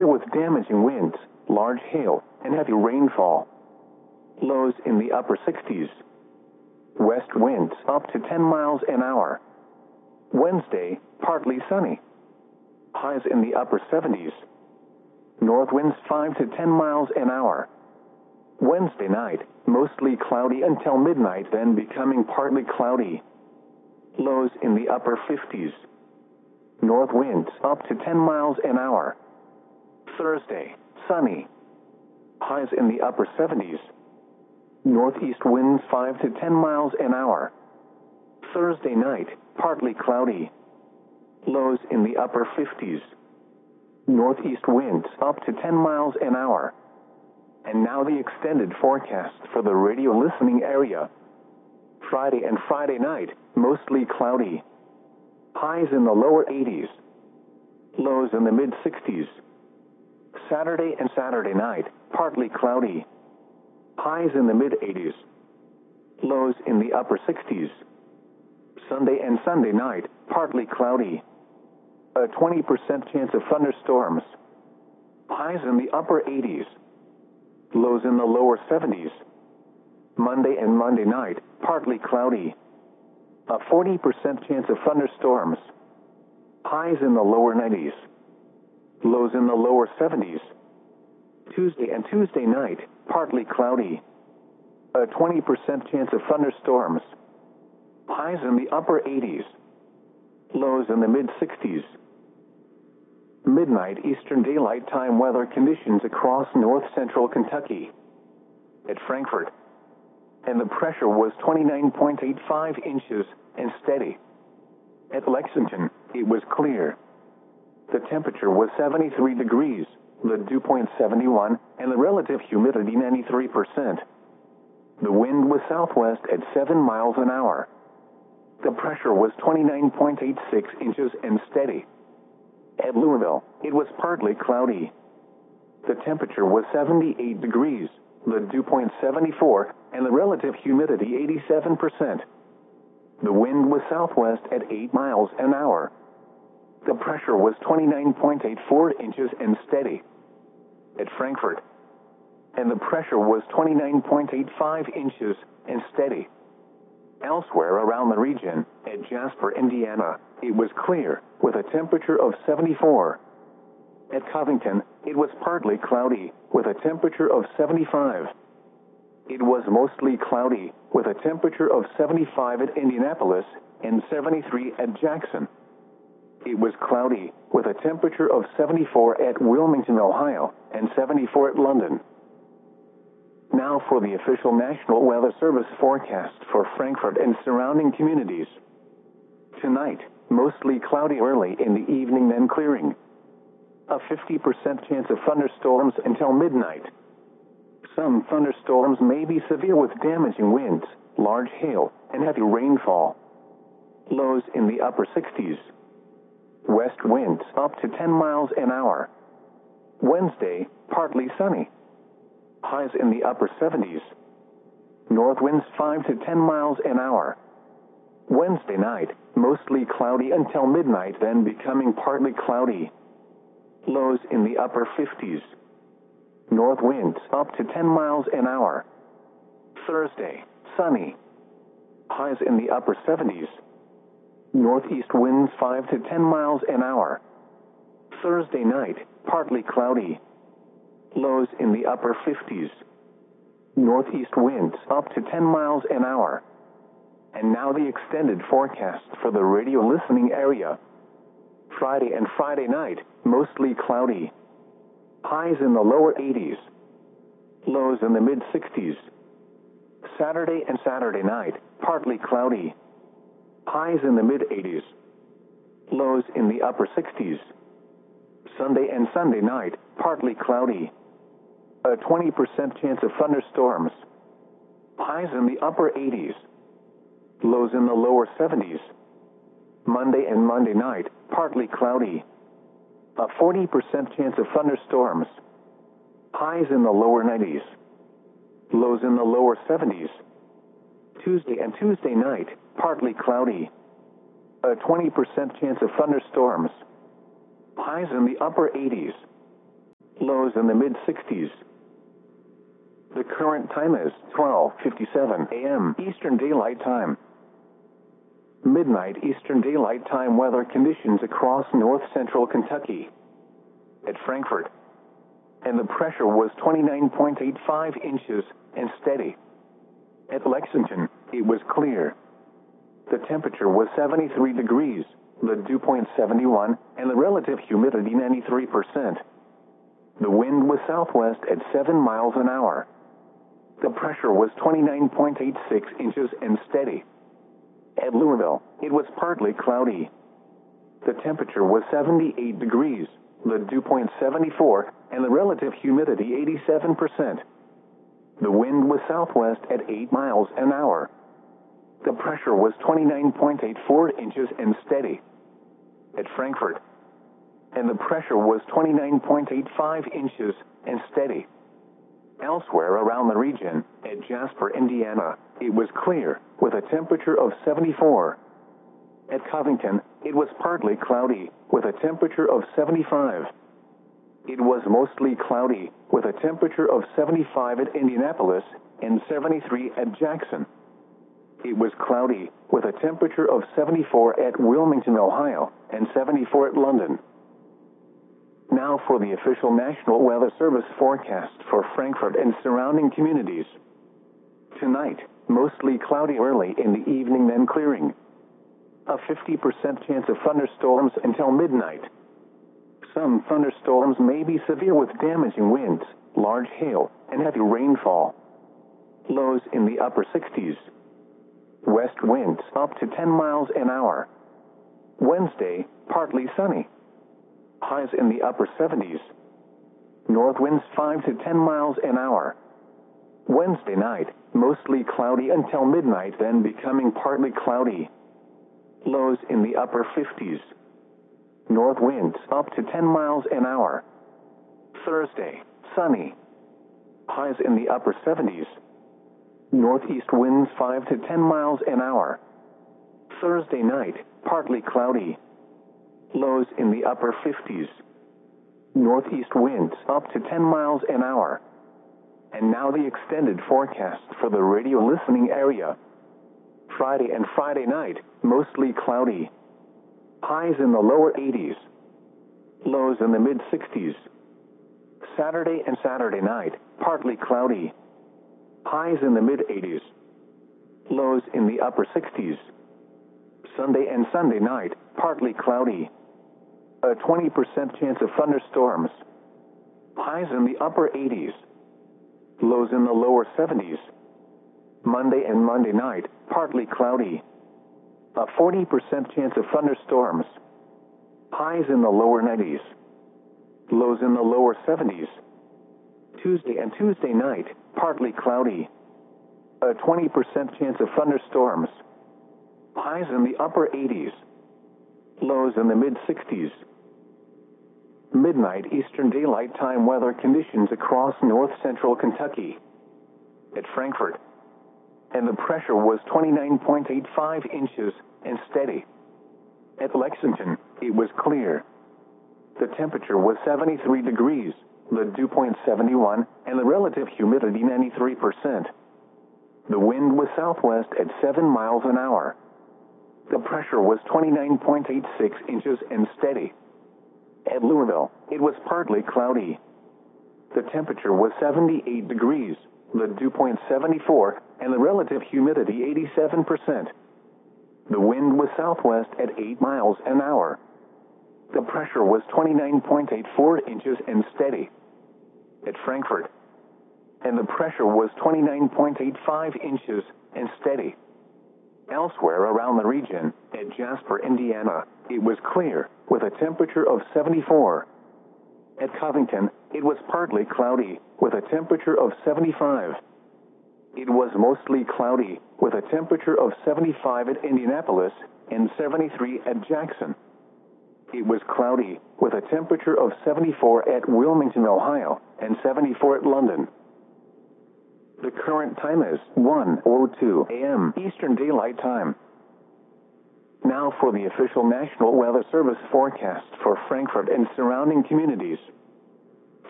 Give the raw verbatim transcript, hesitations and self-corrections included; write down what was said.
with damaging winds, large hail, and heavy rainfall. Lows in the upper sixties. West winds up to ten miles an hour. Wednesday, partly sunny. Highs in the upper seventies. North winds five to ten miles an hour. Wednesday night, mostly cloudy until midnight, then becoming partly cloudy. Lows in the upper fifties. North winds up to ten miles an hour. Thursday, sunny. Highs in the upper seventies. Northeast winds five to ten miles an hour. Thursday night, partly cloudy. Lows in the upper fifties. Northeast winds up to ten miles an hour. And now the extended forecast for the radio listening area. Friday and Friday night, mostly cloudy. Highs in the lower eighties. Lows in the mid sixties. Saturday and Saturday night, partly cloudy. Highs in the mid eighties. Lows in the upper sixties. Sunday and Sunday night, partly cloudy. A twenty percent chance of thunderstorms. Highs in the upper eighties. Lows in the lower seventies. Monday and Monday night, partly cloudy. A forty percent chance of thunderstorms. Highs in the lower nineties. Lows in the lower seventies. Tuesday and Tuesday night, partly cloudy. A twenty percent chance of thunderstorms. Highs in the upper eighties. Lows in the mid sixties. Midnight Eastern Daylight Time weather conditions across north central Kentucky. At Frankfort. And the pressure was twenty-nine point eight five inches and steady. At Lexington, it was clear. The temperature was seventy-three degrees, the dew point seventy-one, and the relative humidity ninety-three percent. The wind was southwest at seven miles an hour. The pressure was twenty-nine point eight six inches and steady. At Louisville, it was partly cloudy. The temperature was seventy-eight degrees, the dew point seventy-four, and the relative humidity eighty-seven percent. The wind was southwest at eight miles an hour. The pressure was twenty-nine point eight four inches and steady. At Frankfort. And the pressure was twenty-nine point eight five inches and steady. Elsewhere around the region, at Jasper, Indiana, it was clear, with a temperature of seventy-four. At Covington, it was partly cloudy, with a temperature of seventy-five. It was mostly cloudy, with a temperature of seventy-five at Indianapolis and seventy-three at Jackson. It was cloudy, with a temperature of seventy-four at Wilmington, Ohio, and seventy-four at London. Now for the official National Weather Service forecast for Frankfort and surrounding communities. Tonight, mostly cloudy early in the evening, then clearing. A fifty percent chance of thunderstorms until midnight. Some thunderstorms may be severe with damaging winds, large hail, and heavy rainfall. Lows in the upper sixties. West winds up to ten miles an hour. Wednesday, partly sunny. Highs in the upper seventies. North winds five to ten miles an hour. Wednesday night, mostly cloudy until midnight, then becoming partly cloudy. Lows in the upper fifties. North winds up to ten miles an hour. Thursday, sunny. Highs in the upper seventies. Northeast winds five to ten miles an hour. Thursday night, partly cloudy. Lows in the upper fifties. Northeast winds up to ten miles an hour. And now the extended forecast for the radio listening area. Friday and Friday night, mostly cloudy. Highs in the lower eighties. Lows in the mid sixties. Saturday and Saturday night, partly cloudy. Highs in the mid eighties. Lows in the upper sixties. Sunday and Sunday night, partly cloudy. A twenty percent chance of thunderstorms. Highs in the upper eighties. Lows in the lower seventies. Monday and Monday night, partly cloudy. A forty percent chance of thunderstorms. Highs in the lower nineties. Lows in the lower seventies. Tuesday and Tuesday night, partly cloudy. A twenty percent chance of thunderstorms. Highs in the upper eighties. lows in the mid sixties. The current time is twelve fifty-seven a m Eastern Daylight Time. Midnight Eastern Daylight Time weather conditions across north central Kentucky. At Frankfort, and the pressure was twenty-nine point eight five inches and steady. At Lexington, it was clear. The temperature was seventy-three degrees, the dew point seventy-one, and the relative humidity ninety-three percent. The wind was southwest at seven miles an hour. The pressure was twenty-nine point eight six inches and steady. At Louisville, it was partly cloudy. The temperature was seventy-eight degrees, the dew point seventy-four, and the relative humidity eighty-seven percent. The wind was southwest at eight miles an hour. The pressure was twenty-nine point eight four inches and steady. At Frankfort, and the pressure was twenty-nine point eight five inches and steady. Elsewhere around the region, at Jasper, Indiana, it was clear, with a temperature of seventy-four. At Covington, it was partly cloudy, with a temperature of seventy-five. It was mostly cloudy, with a temperature of seventy-five at Indianapolis and seventy-three at Jackson. It was cloudy, with a temperature of seventy-four at Wilmington, Ohio, and seventy-four at London. Now for the official National Weather Service forecast for Frankfort and surrounding communities. Tonight, mostly cloudy early in the evening, then clearing. A fifty percent chance of thunderstorms until midnight. Some thunderstorms may be severe with damaging winds, large hail, and heavy rainfall. Lows in the upper sixties. West winds up to ten miles an hour. Wednesday, partly sunny. Highs in the upper seventies. North winds five to ten miles an hour. Wednesday night, mostly cloudy until midnight, then becoming partly cloudy. Lows in the upper fifties. North winds up to ten miles an hour. Thursday, sunny. Highs in the upper seventies. Northeast winds five to ten miles an hour. Thursday night, partly cloudy. Lows in the upper fifties. Northeast winds up to ten miles an hour. And now the extended forecast for the radio listening area. Friday and Friday night, mostly cloudy. Highs in the lower eighties. Lows in the mid sixties. Saturday and Saturday night, partly cloudy. Highs in the mid eighties. Lows in the upper sixties. Sunday and Sunday night, partly cloudy. A twenty percent chance of thunderstorms. Highs in the upper eighties. Lows in the lower seventies. Monday and Monday night, partly cloudy. A forty percent chance of thunderstorms. Highs in the lower nineties. Lows in the lower seventies. Tuesday and Tuesday night, partly cloudy. A twenty percent chance of thunderstorms. Highs in the upper eighties. Lows in the mid sixties. Midnight Eastern Daylight Time weather conditions across north central Kentucky. At Frankfort, and the pressure was twenty-nine point eight five inches and steady. At Lexington, it was clear. The temperature was seventy-three degrees, the dew point seventy-one, and the relative humidity ninety-three percent. The wind was southwest at seven miles an hour. The pressure was twenty-nine point eight six inches and steady. At Louisville, it was partly cloudy. The temperature was seventy-eight degrees, the dew point seventy-four, and the relative humidity eighty-seven percent. The wind was southwest at eight miles an hour. The pressure was twenty-nine point eight four inches and steady. At Frankfort, and the pressure was twenty-nine point eight five inches and steady. Elsewhere around the region, at Jasper, Indiana, it was clear, with a temperature of seventy-four. At Covington, it was partly cloudy, with a temperature of seventy-five. It was mostly cloudy, with a temperature of seventy-five at Indianapolis and seventy-three at Jackson. It was cloudy, with a temperature of seventy-four at Wilmington, Ohio, and seventy-four at London. The current time is one oh two a m Eastern Daylight Time. Now for the official National Weather Service forecast for Frankfort and surrounding communities.